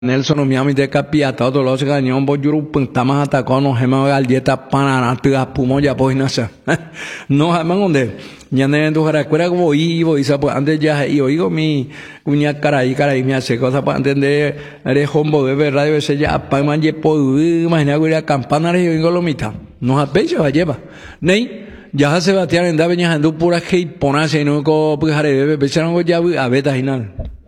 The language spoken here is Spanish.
Nelson miami de capia todo lo se gañón bo yuru puntama hasta cono gema galleta panana tua pumo ya pues nasa no jaman donde ya ne tu jara cuera como ibo y sapo antes ya y oigo mi uña caray me hace cosa para entender eres hombo de verdad debe ser ya pa man je po imagina que la campana re yo lo mitad no ha pecho va lleva nei ya Sebastián anda veña andu pura que ponase no ko pues jare bebe pecharon ya a beta final